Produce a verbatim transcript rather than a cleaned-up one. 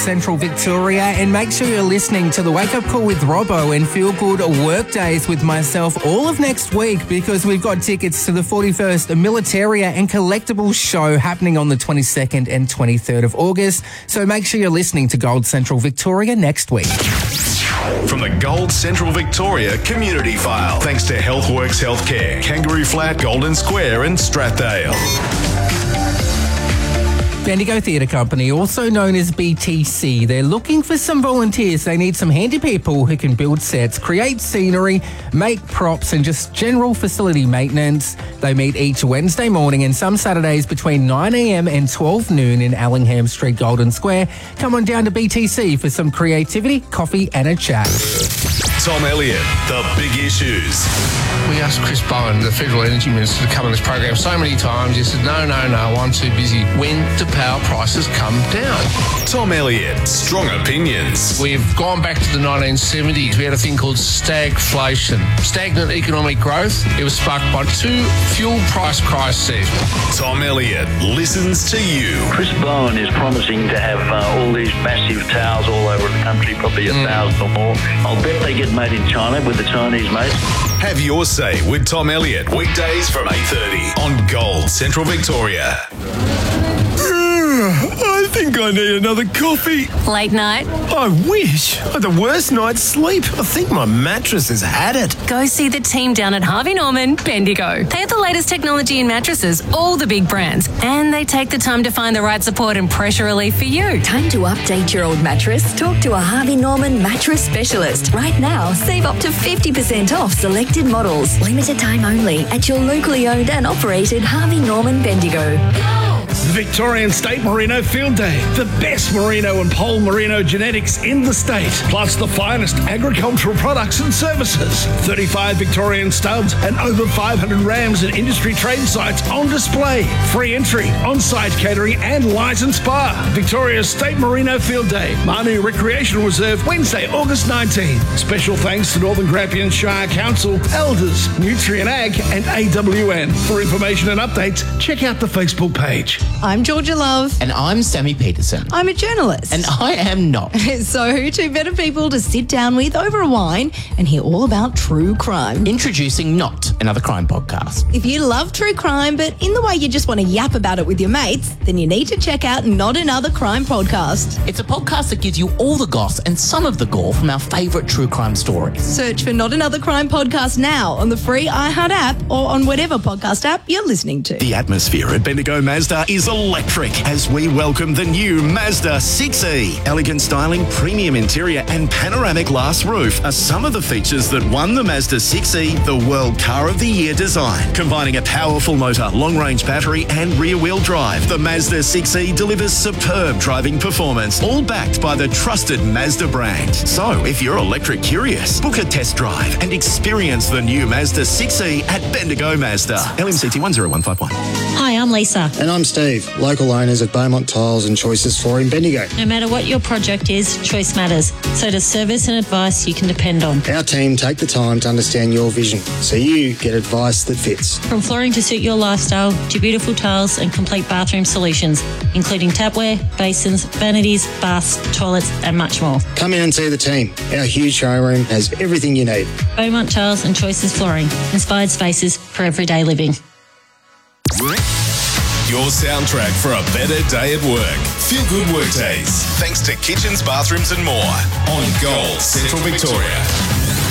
Central Victoria, and make sure you're listening to the Wake Up Call with Robbo and Feel Good Work Days with myself all of next week, because we've got tickets to the forty-first Militaria and Collectibles show happening on the twenty-second and twenty-third of August. So make sure you're listening to Gold Central Victoria next week. From the Gold Central Victoria Community File, thanks to Healthworks Healthcare, Kangaroo Flat, Golden Square and Strathdale. Bendigo Theatre Company, also known as B T C. They're looking for some volunteers. They need some handy people who can build sets, create scenery, make props and just general facility maintenance. They meet each Wednesday morning and some Saturdays between nine a.m. and twelve noon in Allingham Street, Golden Square. Come on down to B T C for some creativity, coffee and a chat. Tom Elliott, The Big Issues. We asked Chris Bowen, the Federal Energy Minister, to come on this program so many times. He said, no, no, no, I'm too busy. When do power prices come down? Tom Elliott, Strong Opinions. We've gone back to the nineteen seventies. We had a thing called stagflation, stagnant economic growth. It was sparked by two fuel price crises. Tom Elliott listens to you. Chris Bowen is promising to have uh, all these massive towers all over the country, probably a mm. thousand or more. I'll bet they get made in China with the Chinese mates. Have your say with Tom Elliott, weekdays from eight thirty on Gold Central Victoria. I think I need another coffee. Late night? I wish. I had the worst night's sleep. I think my mattress has had it. Go see the team down at Harvey Norman, Bendigo. They have the latest technology in mattresses, all the big brands, and they take the time to find the right support and pressure relief for you. Time to update your old mattress? Talk to a Harvey Norman mattress specialist. Right now, save up to fifty percent off selected models. Limited time only at your locally owned and operated Harvey Norman Bendigo. The Victorian State Merino Field Day. The best merino and pole merino genetics in the state, plus the finest agricultural products and services. thirty-five Victorian studs and over five hundred rams and industry trade sites on display. Free entry, on-site catering and licensed spa. Victoria's State Merino Field Day. Manu Recreational Reserve, Wednesday, August nineteenth. Special thanks to Northern Grampian Shire Council, Elders, Nutrient Ag and A W N. For information and updates, check out the Facebook page. I'm Georgia Love. And I'm Sammy Peterson. I'm a journalist. And I am not. So who two better people to sit down with over a wine and hear all about true crime? Introducing Not, another crime podcast. If you love true crime, but in the way you just want to yap about it with your mates, then you need to check out Not Another Crime Podcast. It's a podcast that gives you all the goss and some of the gore from our favourite true crime stories. Search for Not Another Crime Podcast now on the free iHeart app or on whatever podcast app you're listening to. The atmosphere at Bendigo Mazda is electric as we welcome the new Mazda six E. Elegant styling, premium interior and panoramic glass roof are some of the features that won the Mazda six E the World Car of the Year design. Combining a powerful motor, long-range battery and rear-wheel drive, the Mazda six E delivers superb driving performance, all backed by the trusted Mazda brand. So if you're electric curious, book a test drive and experience the new Mazda six E at Bendigo Mazda. L M C T one zero one five one. Hi, I'm Lisa. And I'm Steve, local owners at Beaumont Tiles and Choices Flooring Bendigo. No matter what your project is, choice matters. So does service and advice you can depend on. Our team take the time to understand your vision, so you get advice that fits. From flooring to suit your lifestyle, to beautiful tiles and complete bathroom solutions, including tapware, basins, vanities, baths, toilets and much more. Come in and see the team. Our huge showroom has everything you need. Beaumont Tiles and Choices Flooring. Inspired spaces for everyday living. Your soundtrack for a better day at work. Feel good work days. Thanks to Kitchens, Bathrooms and More on Gold Central Victoria.